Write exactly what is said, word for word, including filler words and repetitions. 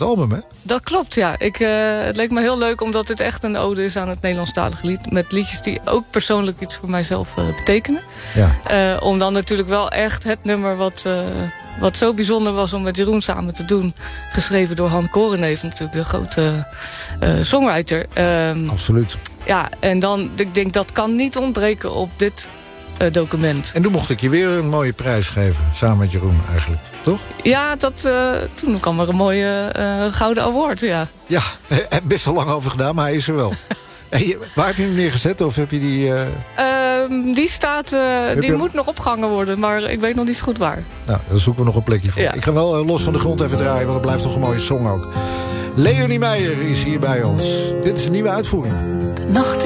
album, hè? Dat klopt, ja. Ik, uh, het leek me heel leuk omdat dit echt een ode is aan het Nederlandstalige lied. Met liedjes die ook persoonlijk iets voor mijzelf uh, betekenen. Ja. Uh, om dan natuurlijk wel echt het nummer wat, uh, wat zo bijzonder was om met Jeroen samen te doen. Geschreven door Han Koreneef, natuurlijk de grote uh, songwriter. Um, Absoluut. Ja, en dan, ik denk dat kan niet ontbreken op dit uh, document. En toen mocht ik je weer een mooie prijs geven, samen met Jeroen eigenlijk, toch? Ja, dat, uh, toen kwam er een mooie uh, gouden award, ja. Ja, best wel lang over gedaan, maar hij is er wel. Hey, waar heb je hem neergezet of heb je die... Uh... Uh, die staat, uh, die je... moet nog opgehangen worden, maar ik weet nog niet zo goed waar. Nou, dan zoeken we nog een plekje voor. Ja. Ik ga wel uh, los van de grond even draaien, want het blijft toch een mooie song ook. Leonie Meijer is hier bij ons. Dit is een nieuwe uitvoering. De nacht